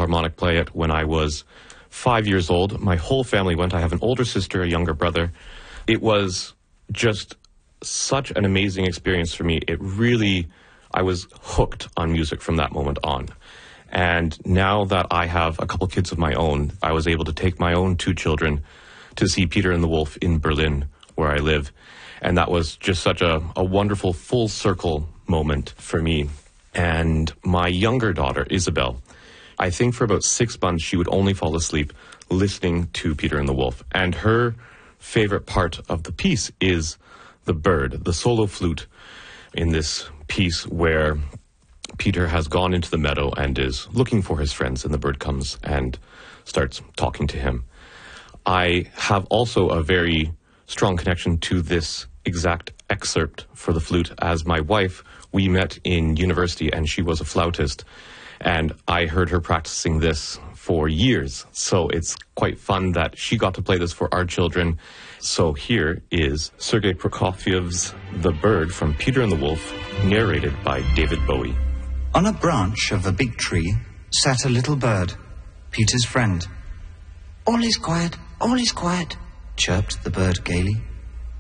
Philharmonic play it when I was 5 years old. My whole family went. I have an older sister, a younger brother. It was just such an amazing experience for me. I was hooked on music from that moment on. And now that I have a couple kids of my own, I was able to take my own 2 children to see Peter and the Wolf in Berlin, where I live. And that was just such a wonderful full circle moment for me. And my younger daughter, Isabel, I think for about 6 months, she would only fall asleep listening to Peter and the Wolf. And her favorite part of the piece is the bird, the solo flute in this piece where Peter has gone into the meadow and is looking for his friends, and the bird comes and starts talking to him. I have also a very strong connection to this exact excerpt for the flute, as my wife, we met in university and she was a flautist, and I heard her practicing this for years. So it's quite fun that she got to play this for our children. So here is Sergei Prokofiev's The Bird from Peter and the Wolf, narrated by David Bowie. On a branch of a big tree sat a little bird, Peter's friend. All is quiet, chirped the bird gaily.